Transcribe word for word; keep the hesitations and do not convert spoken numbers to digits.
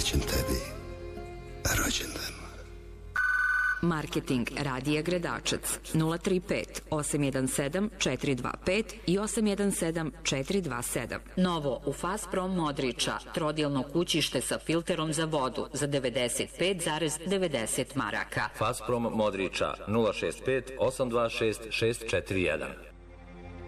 Srećan tebi rođendan. Marketing Radija Gredačac nula tri pet osam jedan sedam četiri dva pet i osam jedan sedam četiri dva sedam. Novo u Fazprom Modriča, trodilno kućište sa filterom za vodu za devedeset pet zarez devedeset maraka. Fazprom Modriča nula šest pet osam dva šest šest četiri jedan.